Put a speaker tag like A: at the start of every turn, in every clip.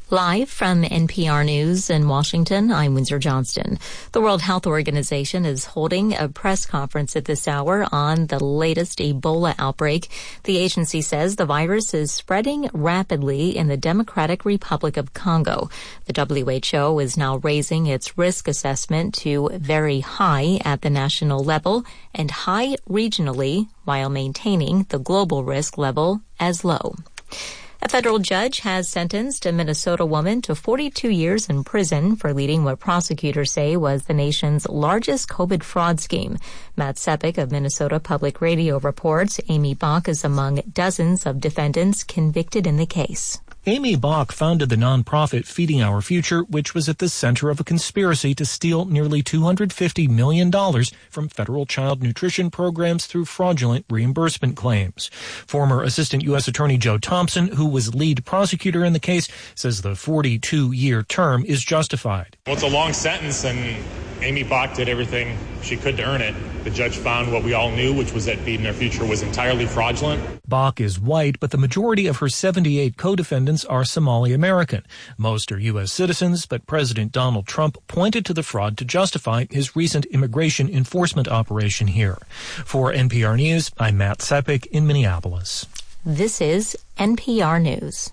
A: Live from NPR News in Washington, I'm Windsor Johnston. The World Health Organization is holding a press conference at this hour on the latest Ebola outbreak. The agency says the virus is spreading rapidly in the Democratic Republic of Congo. The WHO is now raising its risk assessment to very high at the national level and high regionally, while maintaining the global risk level as low. A federal judge has sentenced a Minnesota woman to 42 years in prison for leading what prosecutors say was the nation's largest COVID fraud scheme. Matt Sepik of Minnesota Public Radio reports Amy Bach is among dozens of defendants convicted in the case.
B: Amy Bach founded the nonprofit Feeding Our Future, which was at the center of a conspiracy to steal nearly $250 million from federal child nutrition programs through fraudulent reimbursement claims. Former Assistant U.S. Attorney Joe Thompson, who was lead prosecutor in the case, says the 42-year term is justified.
C: Well, it's a long sentence, and Amy Bach did everything she could to earn it. The judge found what we all knew, which was that Feeding Our Future was entirely fraudulent.
B: Bach is white, but the majority of her 78 co-defendants are Somali American. Most are U.S. citizens, but President Donald Trump pointed to the fraud to justify his recent immigration enforcement operation here. For NPR News, I'm Matt Sepik in Minneapolis.
A: This is NPR News.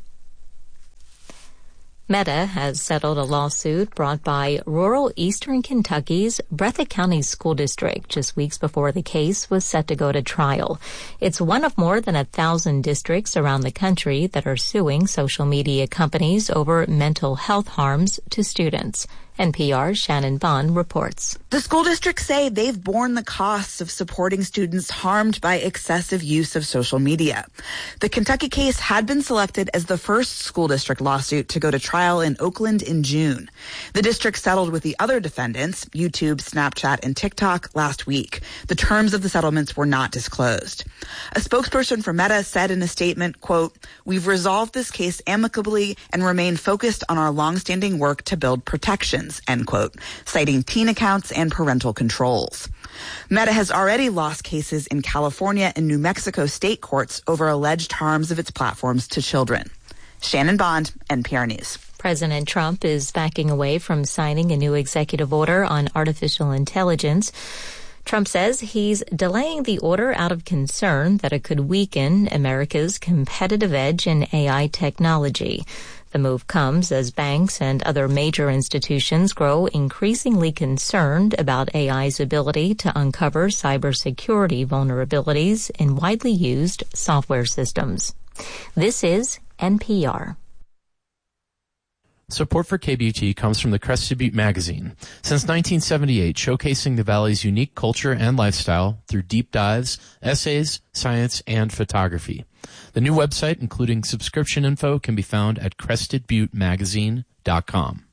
A: Meta has settled a lawsuit brought by rural eastern Kentucky's Breathitt County School District just weeks before the case was set to go to trial. It's one of more than 1,000 districts around the country that are suing social media companies over mental health harms to students. NPR's Shannon Bond reports.
D: The school districts say they've borne the costs of supporting students harmed by excessive use of social media. The Kentucky case had been selected as the first school district lawsuit to go to trial in Oakland in June. The district settled with the other defendants, YouTube, Snapchat, and TikTok, last week. The terms of the settlements were not disclosed. A spokesperson for Meta said in a statement, quote, "We've resolved this case amicably and remain focused on our longstanding work to build protections," end quote, citing teen accounts and parental controls. Meta has already lost cases in California and New Mexico state courts over alleged harms of its platforms to children. Shannon Bond, NPR News.
A: President Trump is backing away from signing a new executive order on artificial intelligence. Trump says he's delaying the order out of concern that it could weaken America's competitive edge in AI technology. The move comes as banks and other major institutions grow increasingly concerned about AI's ability to uncover cybersecurity vulnerabilities in widely used software systems. This is NPR.
E: Support for KBUT comes from the Crested Butte magazine. Since 1978, showcasing the Valley's unique culture and lifestyle through deep dives, essays, science, and photography. The new website, including subscription info, can be found at crestedbuttemagazine.com.